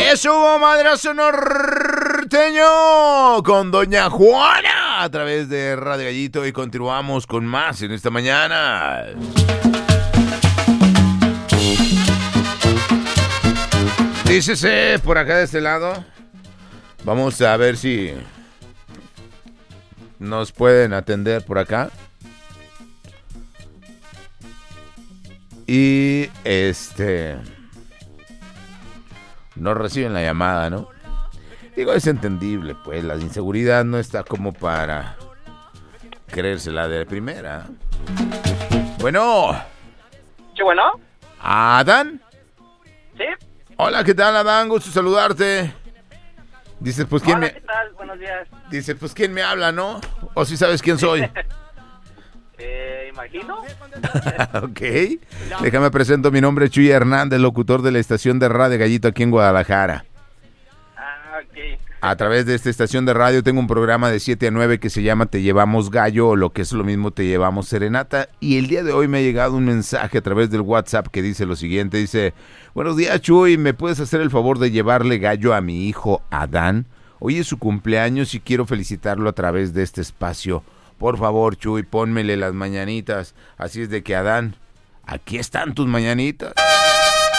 Eso hubo madrazo norteño con Doña Juana a través de Radio Gallito y continuamos con más en esta mañana. Dícese por acá de este lado. Vamos a ver si nos pueden atender por acá. Y no reciben la llamada, ¿no? Digo, es entendible, pues la inseguridad no está como para creérsela de primera. Bueno. Sí, bueno. ¿Adán? Sí. Hola, ¿qué tal, Adán? Gusto saludarte. Dices, pues, ¿quién Hola, ¿qué tal? Buenos días. Dices, pues, ¿quién me habla, no? O si sabes quién soy. Imagino. Ok. Déjame presento, mi nombre es Chuy Hernández, locutor de la estación de Radio Gallito aquí en Guadalajara. Ok. A través de esta estación de radio tengo un programa de 7 a 9 que se llama Te Llevamos Gallo, o lo que es lo mismo, Te Llevamos Serenata. Y el día de hoy me ha llegado un mensaje a través del WhatsApp que dice lo siguiente. Dice, buenos días, Chuy, ¿me puedes hacer el favor de llevarle gallo a mi hijo Adán? Hoy es su cumpleaños y quiero felicitarlo a través de este espacio. Por favor, Chuy, pónmele las mañanitas. Así es de que, Adán, aquí están tus mañanitas.